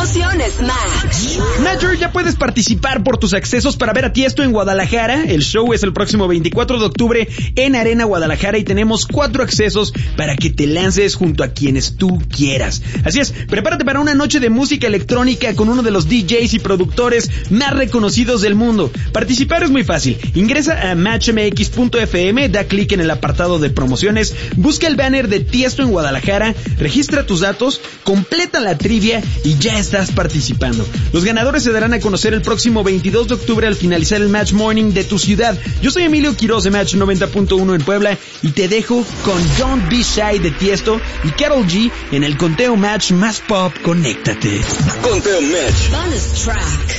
Promociones Match. Matcher, ya puedes participar por tus accesos para ver a Tiesto en Guadalajara. El show es el próximo 24 de octubre en Arena Guadalajara y tenemos 4 accesos para que te lances junto a quienes tú quieras. Así es, prepárate para una noche de música electrónica con uno de los DJs y productores más reconocidos del mundo. Participar es muy fácil. Ingresa a matchmx.fm, da clic en el apartado de promociones, busca el banner de Tiesto en Guadalajara, registra tus datos, completa la trivia y ya estás participando. Los ganadores se darán a conocer el próximo 22 de octubre al finalizar el Match Morning de tu ciudad. Yo soy Emilio Quiroz de Match 90.1 en Puebla y te dejo con Don't Be Shy de Tiesto y Karol G en el conteo Match más pop. Conéctate. Conteo Match. Bonus track.